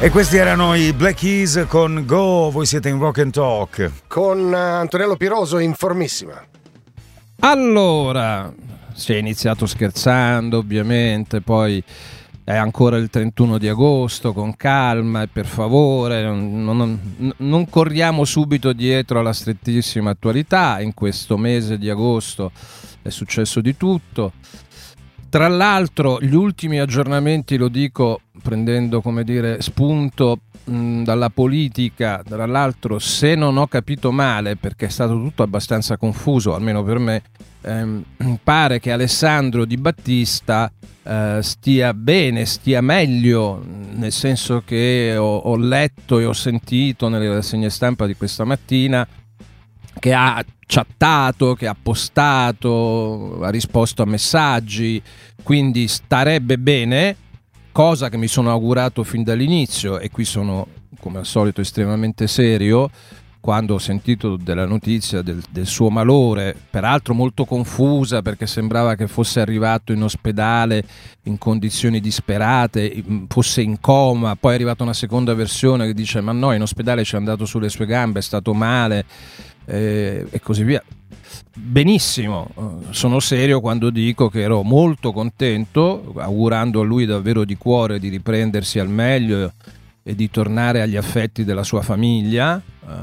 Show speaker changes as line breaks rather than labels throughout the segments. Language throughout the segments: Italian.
E questi erano i Black Keys con Go, voi siete in Rock and Talk.
Con Antonello Piroso, informissima.
Allora, si è iniziato scherzando ovviamente, poi è ancora il 31 di agosto, con calma e per favore, non corriamo subito dietro alla strettissima attualità. In questo mese di agosto è successo di tutto. Tra l'altro gli ultimi aggiornamenti, lo dico prendendo come dire spunto dalla politica, tra l'altro se non ho capito male, perché è stato tutto abbastanza confuso, almeno per me, pare che Alessandro Di Battista stia bene, stia meglio, nel senso che ho letto e ho sentito nelle rassegne stampa di questa mattina che ha chattato, che ha postato, ha risposto a messaggi, quindi starebbe bene, cosa che mi sono augurato fin dall'inizio, e qui sono come al solito estremamente serio. Quando ho sentito della notizia del suo malore, peraltro molto confusa perché sembrava che fosse arrivato in ospedale in condizioni disperate, fosse in coma, poi è arrivata una seconda versione che dice ma no, in ospedale ci è andato sulle sue gambe, è stato male, e così via. Benissimo, sono serio quando dico che ero molto contento, augurando a lui davvero di cuore di riprendersi al meglio e di tornare agli affetti della sua famiglia,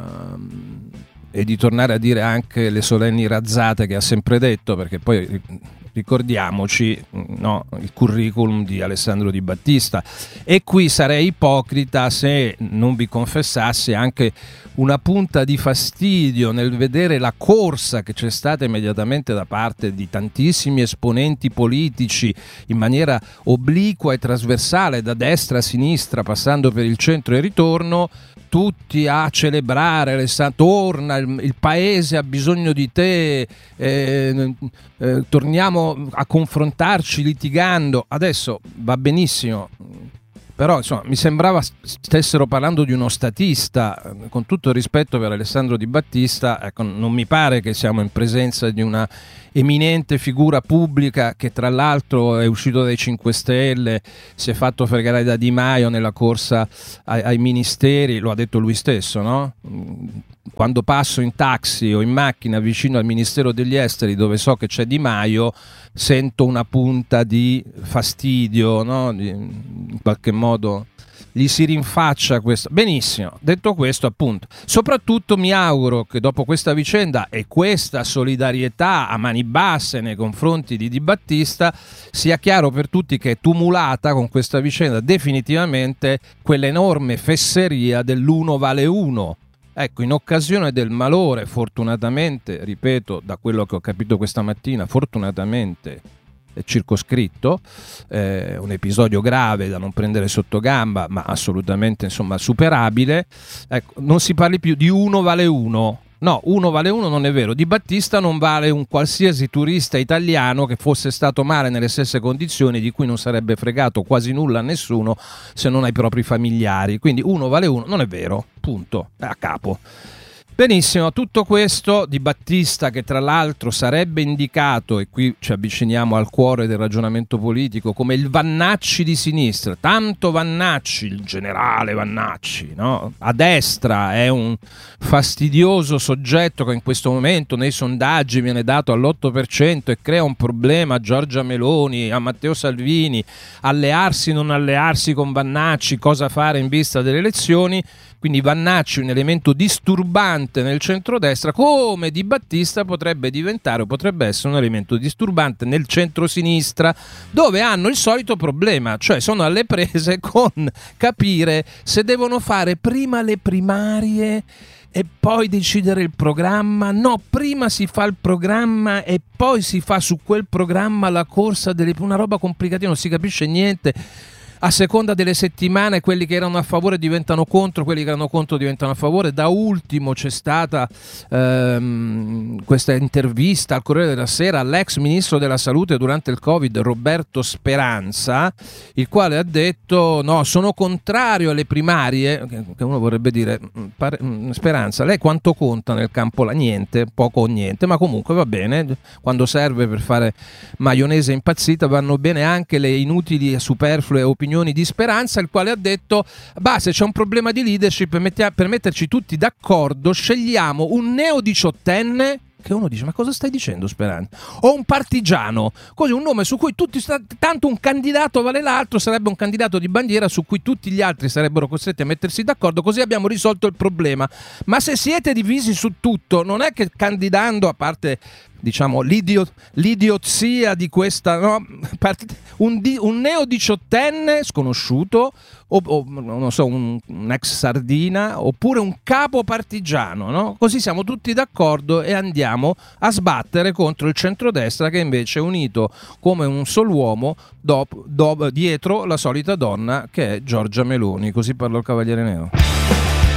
e di tornare a dire anche le solenni razzate che ha sempre detto, perché poi ricordiamoci, no, il curriculum di Alessandro Di Battista. E qui sarei ipocrita se non vi confessassi anche una punta di fastidio nel vedere la corsa che c'è stata immediatamente da parte di tantissimi esponenti politici in maniera obliqua e trasversale, da destra a sinistra passando per il centro e ritorno, tutti a celebrare Alessandro, torna, il paese ha bisogno di te, torniamo a confrontarci litigando. Adesso va benissimo, però insomma mi sembrava stessero parlando di uno statista. Con tutto il rispetto per Alessandro Di Battista, ecco, non mi pare che siamo in presenza di una eminente figura pubblica che tra l'altro è uscito dai 5 Stelle, si è fatto fregare da Di Maio nella corsa ai ministeri, lo ha detto lui stesso, no? Quando passo in taxi o in macchina vicino al Ministero degli Esteri, dove so che c'è Di Maio, sento una punta di fastidio, no? In qualche modo gli si rinfaccia questo. Benissimo, detto questo, appunto, soprattutto mi auguro che dopo questa vicenda e questa solidarietà a mani basse nei confronti di Di Battista sia chiaro per tutti che è tumulata con questa vicenda definitivamente quell'enorme fesseria dell'uno vale uno. Ecco, in occasione del malore, fortunatamente, ripeto, da quello che ho capito questa mattina, fortunatamente circoscritto, un episodio grave da non prendere sotto gamba, ma assolutamente insomma superabile. Ecco, non si parli più di uno vale uno. No, uno vale uno non è vero. Di Battista non vale un qualsiasi turista italiano che fosse stato male nelle stesse condizioni, di cui non sarebbe fregato quasi nulla a nessuno se non ai propri familiari. Quindi uno vale uno non è vero, punto, a capo. Benissimo, tutto questo Di Battista, che tra l'altro sarebbe indicato, e qui ci avviciniamo al cuore del ragionamento politico, come il Vannacci di sinistra. Tanto Vannacci, il generale Vannacci, no? A destra è un fastidioso soggetto che in questo momento nei sondaggi viene dato all'8% e crea un problema a Giorgia Meloni, a Matteo Salvini, allearsi, non allearsi con Vannacci, cosa fare in vista delle elezioni. Quindi Vannacci un elemento disturbante nel centrodestra, come Di Battista potrebbe diventare o potrebbe essere un elemento disturbante nel centrosinistra, dove hanno il solito problema, cioè sono alle prese con capire se devono fare prima le primarie e poi decidere il programma. No, prima si fa il programma e poi si fa su quel programma la corsa una roba complicata, non si capisce niente. A seconda delle settimane quelli che erano a favore diventano contro, quelli che erano contro diventano a favore. Da ultimo c'è stata questa intervista al Corriere della Sera all'ex ministro della Salute durante il Covid, Roberto Speranza, il quale ha detto no, sono contrario alle primarie, che uno vorrebbe dire Speranza, lei quanto conta nel campo? Niente, poco o niente, ma comunque va bene, quando serve per fare maionese impazzita vanno bene anche le inutili e superflue opinioni riunioni di Speranza, il quale ha detto: se c'è un problema di leadership, per metterci tutti d'accordo scegliamo un neo-18enne. Che uno dice: ma cosa stai dicendo, Speranza? O un partigiano, così un nome su cui tutti tanto un candidato vale l'altro, sarebbe un candidato di bandiera su cui tutti gli altri sarebbero costretti a mettersi d'accordo, così abbiamo risolto il problema. Ma se siete divisi su tutto, non è che candidando, a parte diciamo l'idiozia di questa, no? un neo-18enne sconosciuto o non so, un ex sardina oppure un capo partigiano, no? Così siamo tutti d'accordo e andiamo a sbattere contro il centrodestra, che invece è unito come un solo uomo dietro la solita donna che è Giorgia Meloni. Così parlò il Cavaliere Nero.